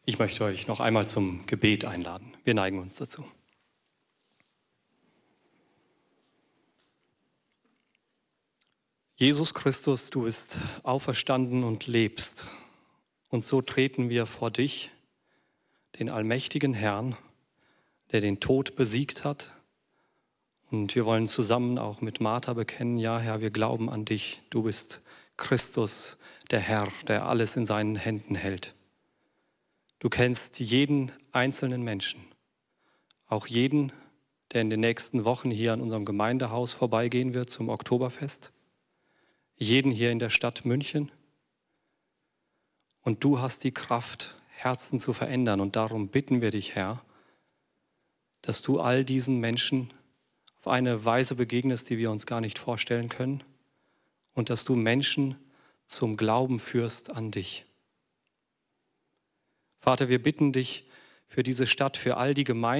Ich möchte euch noch einmal zum Gebet einladen. Wir neigen uns dazu. Jesus Christus, du bist auferstanden und lebst. Und so treten wir vor dich, den allmächtigen Herrn, der den Tod besiegt hat. Und wir wollen zusammen auch mit Martha bekennen, ja Herr, wir glauben an dich. Du bist Christus, der Herr, der alles in seinen Händen hält. Du kennst jeden einzelnen Menschen, auch jeden, der in den nächsten Wochen hier an unserem Gemeindehaus vorbeigehen wird zum Oktoberfest, jeden hier in der Stadt München. Und du hast die Kraft, Herzen zu verändern. Und darum bitten wir dich, Herr, dass du all diesen Menschen auf eine Weise begegnest, die wir uns gar nicht vorstellen können. Und dass du Menschen zum Glauben führst an dich. Vater, wir bitten dich für diese Stadt, für all die Gemeinden,